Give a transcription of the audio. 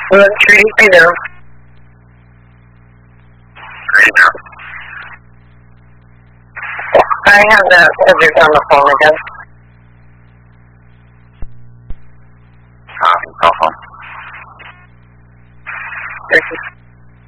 Treaty, I know. I have that subject on the phone again. Copy, cell phone.